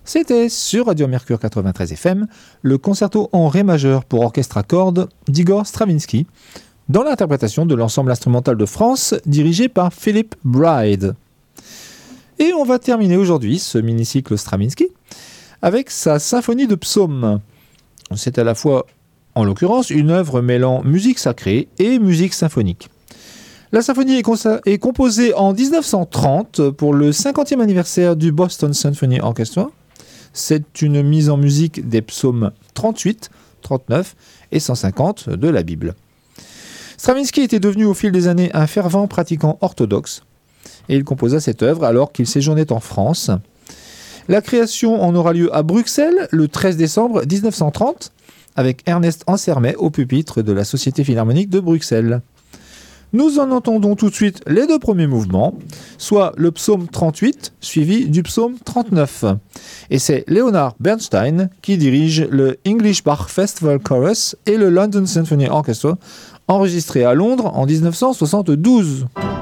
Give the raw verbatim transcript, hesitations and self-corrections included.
C'était sur Radio Mercure quatre-vingt-treize F M, le concerto en ré majeur pour orchestre à cordes d'Igor Stravinsky, dans l'interprétation de l'ensemble instrumental de France dirigé par Philip Bride. Et on va terminer aujourd'hui ce mini-cycle Stravinsky avec sa symphonie de psaumes. C'est à la fois, en l'occurrence, une œuvre mêlant musique sacrée et musique symphonique. La symphonie est, consa- est composée en dix-neuf cent trente pour le cinquantième anniversaire du Boston Symphony Orchestra. C'est une mise en musique des psaumes trente-huit, trente-neuf et cent cinquante de la Bible. Stravinsky était devenu au fil des années un fervent pratiquant orthodoxe et il composa cette œuvre alors qu'il séjournait en France. La création en aura lieu à Bruxelles le treize décembre dix-neuf cent trente avec Ernest Ansermet au pupitre de la Société Philharmonique de Bruxelles. Nous en entendons tout de suite les deux premiers mouvements, soit le psaume trente-huit suivi du psaume trente-neuf. Et c'est Leonard Bernstein qui dirige le English Bach Festival Chorus et le London Symphony Orchestra, enregistré à Londres en dix-neuf cent soixante-douze.